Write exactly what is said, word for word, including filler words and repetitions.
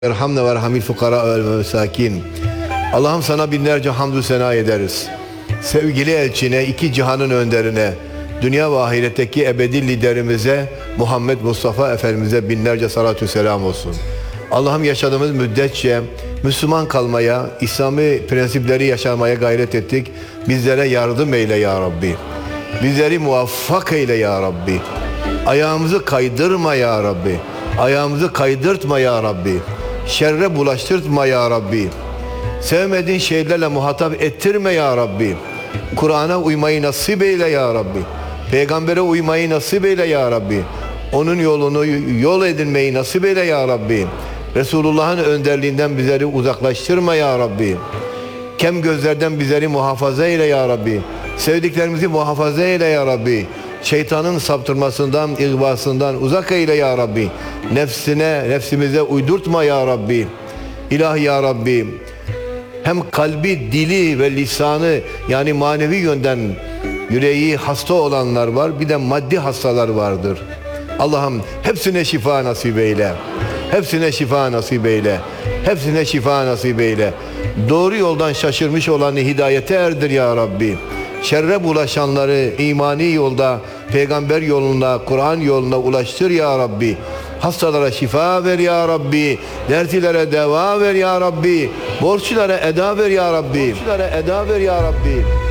Erhamne ve erhamil fukara ve mesakin. Allah'ım sana binlerce hamdü sena ederiz. Sevgili elçine, iki cihanın önderine, dünya ve ahiretteki ebedi liderimize, Muhammed Mustafa Efendimiz'e binlerce salatü selam olsun. Allah'ım yaşadığımız müddetçe Müslüman kalmaya, İslami prensipleri yaşamaya gayret ettik. Bizlere yardım eyle ya Rabbi. Bizleri muvaffak eyle ya Rabbi. Ayağımızı kaydırma ya Rabbi. Ayağımızı kaydırtma ya Rabbi. Şerre bulaştırtma ya Rabbi. Sevmediğin şeylerle muhatap ettirme ya Rabbi. Kur'an'a uymayı nasip eyle ya Rabbi. Peygamber'e uymayı nasip eyle ya Rabbi. Onun yolunu yol edinmeyi nasip eyle ya Rabbi. Resulullah'ın önderliğinden bizleri uzaklaştırma ya Rabbi. Kem gözlerden bizleri muhafaza eyle ya Rabbi. Sevdiklerimizi muhafaza eyle ya Rabbi. Şeytanın saptırmasından, ihvasından uzak eyle ya Rabbi. Nefsine, nefsimize uydurtma ya Rabbi. İlahi ya Rabbi. Hem kalbi, dili ve lisanı, yani manevi yönden yüreği hasta olanlar var. Bir de maddi hastalar vardır. Allah'ım hepsine şifa nasip eyle. Hepsine şifa nasip eyle. Hepsine şifa nasip eyle. Doğru yoldan şaşırmış olanı hidayete erdir ya Rabbi. Şerre bulaşanları imani yolda, peygamber yolunda, Kur'an yoluna ulaştır ya Rabbi. Hastalara şifa ver ya Rabbi. Dertlilere deva ver ya Rabbi. Borçlara eda ver ya Rabbi. Borçlara eda ver ya Rabbi.